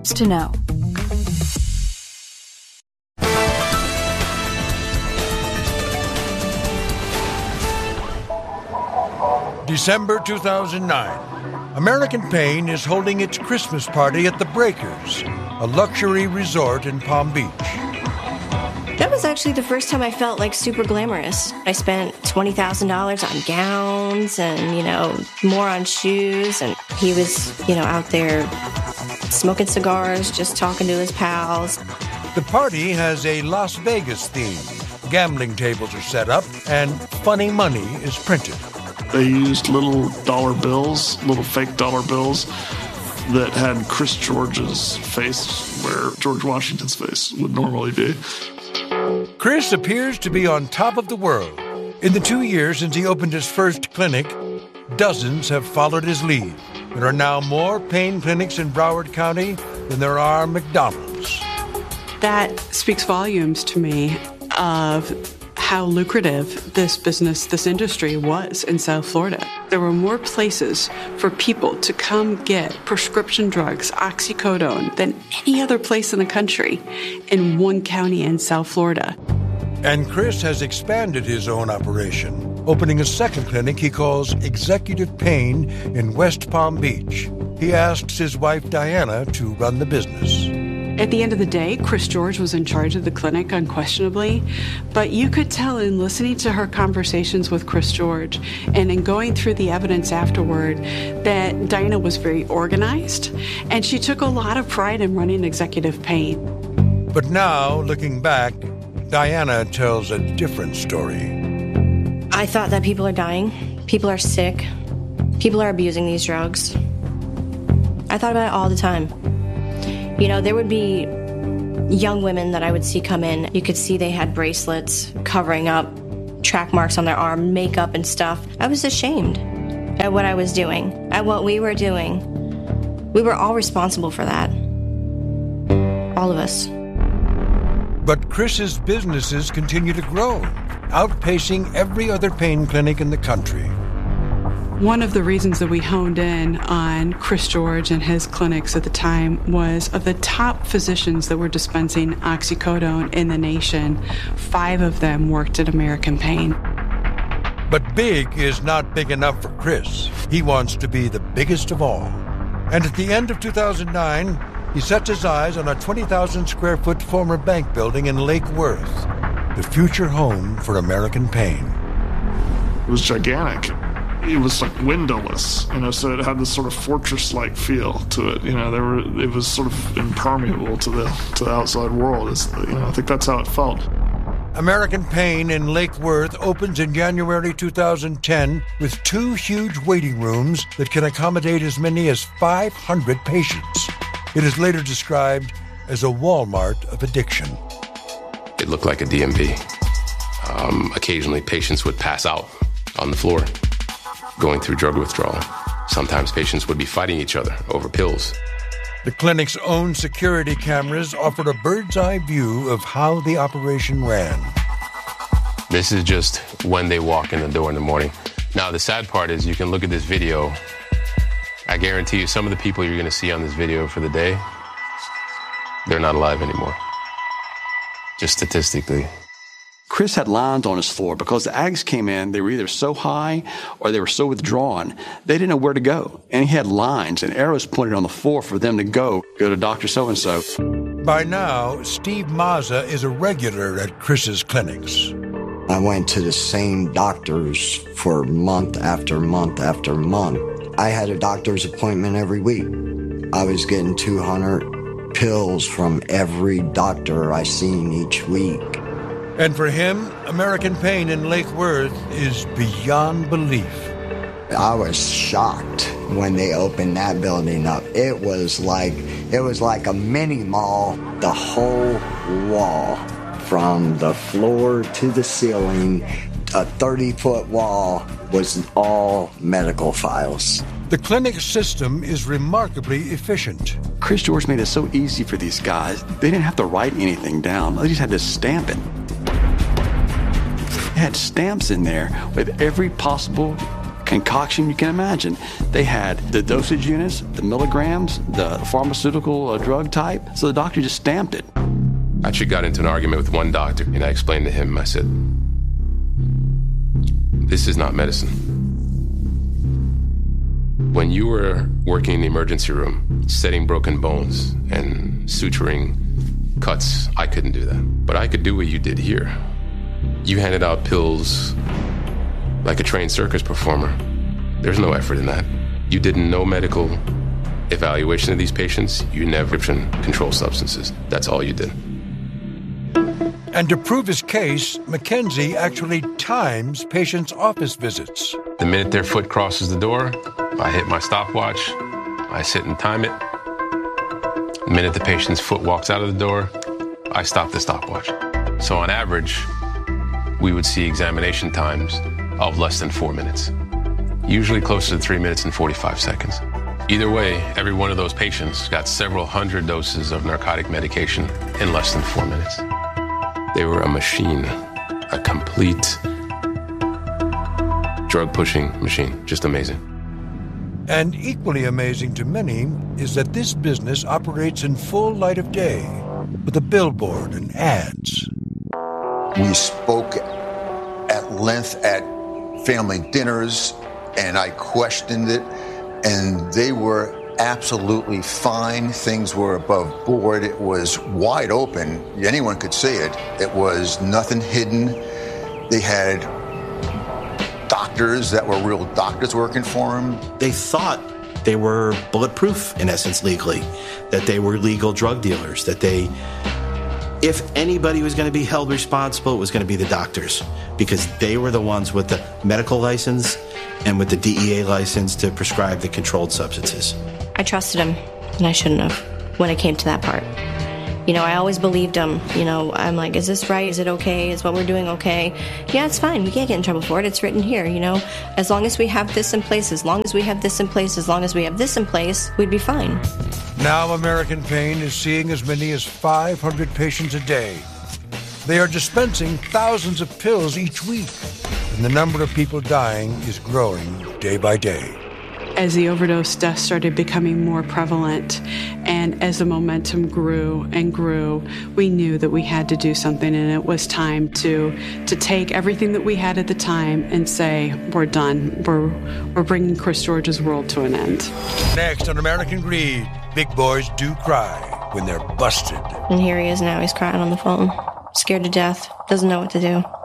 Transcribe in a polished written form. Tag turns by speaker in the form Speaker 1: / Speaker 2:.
Speaker 1: to know.
Speaker 2: December 2009. American Pain is holding its Christmas party at the Breakers, a luxury resort in Palm Beach.
Speaker 3: That was actually the first time I felt like super glamorous. I spent $20,000 on gowns and, more on shoes. And he was, out there smoking cigars, just talking to his pals.
Speaker 2: The party has a Las Vegas theme. Gambling tables are set up and funny money is printed.
Speaker 4: They used little fake dollar bills that had Chris George's face where George Washington's face would normally be.
Speaker 2: Chris appears to be on top of the world. In the 2 years since he opened his first clinic, dozens have followed his lead. There are now more pain clinics in Broward County than there are McDonald's.
Speaker 5: That speaks volumes to me of how lucrative this industry was in South Florida. There were more places for people to come get prescription drugs, oxycodone, than any other place in the country in one county in South Florida.
Speaker 2: And Chris has expanded his own operation, opening a second clinic he calls Executive Pain in West Palm Beach. He asks his wife Diana to run the business.
Speaker 5: At the end of the day, Chris George was in charge of the clinic, unquestionably, but you could tell in listening to her conversations with Chris George and in going through the evidence afterward that Diana was very organized, and she took a lot of pride in running Executive Pain.
Speaker 2: But now, looking back, Diana tells a different story.
Speaker 3: I thought that people are dying, people are sick, people are abusing these drugs. I thought about it all the time. There would be young women that I would see come in. You could see they had bracelets covering up, track marks on their arm, makeup and stuff. I was ashamed at what I was doing, at what we were doing. We were all responsible for that. All of us.
Speaker 2: But Chris's businesses continue to grow, outpacing every other pain clinic in the country.
Speaker 5: One of the reasons that we honed in on Chris George and his clinics at the time was of the top physicians that were dispensing oxycodone in the nation, 5 of them worked at American Pain.
Speaker 2: But big is not big enough for Chris. He wants to be the biggest of all. And at the end of 2009, he sets his eyes on a 20,000 square foot former bank building in Lake Worth, the future home for American Pain.
Speaker 4: It was gigantic. It was like windowless, so it had this sort of fortress-like feel to it. It was sort of impermeable to the outside world. I think that's how it felt.
Speaker 2: American Pain in Lake Worth opens in January 2010 with 2 huge waiting rooms that can accommodate as many as 500 patients. It is later described as a Walmart of addiction.
Speaker 6: It looked like a DMV. Occasionally, patients would pass out on the floor, going through drug withdrawal. Sometimes patients would be fighting each other over pills.
Speaker 2: The clinic's own security cameras offered a bird's-eye view of how the operation ran.
Speaker 6: This is just when they walk in the door in the morning. Now, the sad part is you can look at this video. I guarantee you some of the people you're going to see on this video for the day, they're not alive anymore. Just statistically.
Speaker 7: Chris had lines on his floor because the Ags came in, they were either so high or they were so withdrawn, they didn't know where to go. And he had lines and arrows pointed on the floor for them to go to Dr. So-and-so.
Speaker 2: By now, Steve Mazza is a regular at Chris's clinics.
Speaker 8: I went to the same doctors for month after month after month. I had a doctor's appointment every week. I was getting 200 pills from every doctor I seen each week.
Speaker 2: And for him, American Pain in Lake Worth is beyond belief.
Speaker 8: I was shocked when they opened that building up. It was like a mini mall. The whole wall, from the floor to the ceiling, a 30-foot wall, was all medical files.
Speaker 2: The clinic system is remarkably efficient.
Speaker 7: Chris George made it so easy for these guys. They didn't have to write anything down. They just had to stamp it. It had stamps in there with every possible concoction you can imagine. They had the dosage units, the milligrams, the pharmaceutical drug type, so the doctor just stamped it.
Speaker 6: I actually got into an argument with one doctor, and I explained to him, I said, this is not medicine. When you were working in the emergency room, setting broken bones and suturing cuts, I couldn't do that. But I could do what you did here. You handed out pills like a trained circus performer. There's no effort in that. You did no medical evaluation of these patients. You never prescription controlled substances. That's all you did.
Speaker 2: And to prove his case, Mackenzie actually times patients' office visits.
Speaker 6: The minute their foot crosses the door, I hit my stopwatch, I sit and time it. The minute the patient's foot walks out of the door, I stop the stopwatch. So on average, we would see examination times of less than 4 minutes, usually closer to 3 minutes and 45 seconds. Either way, every one of those patients got several hundred doses of narcotic medication in less than 4 minutes. They were a machine, a complete drug-pushing machine. Just amazing.
Speaker 2: And equally amazing to many is that this business operates in full light of day with a billboard and ads.
Speaker 1: We spoke at length at family dinners, and I questioned it, and they were absolutely fine. Things were above board. It was wide open. Anyone could see it. It was nothing hidden. They had doctors that were real doctors working for them.
Speaker 9: They thought they were bulletproof, in essence, legally, that they were legal drug dealers, that they, if anybody was going to be held responsible, it was going to be the doctors, because they were the ones with the medical license and with the DEA license to prescribe the controlled substances.
Speaker 3: I trusted him, and I shouldn't have when it came to that part. You know, I always believed him. You know, I'm like, is this right? Is it okay? Is what we're doing okay? Yeah, it's fine. We can't get in trouble for it. It's written here, you know. As long as we have this in place, as long as we have this in place, as long as we have this in place, we'd be fine.
Speaker 2: Now American Pain is seeing as many as 500 patients a day. They are dispensing thousands of pills each week, and the number of people dying is growing day by day.
Speaker 5: As the overdose deaths started becoming more prevalent and as the momentum grew and grew, we knew that we had to do something, and it was time to take everything that we had at the time and say, we're done. We're bringing Chris George's world to an end.
Speaker 2: Next on American Greed, big boys do cry when they're busted.
Speaker 3: And here he is now. He's crying on the phone, scared to death, doesn't know what to do.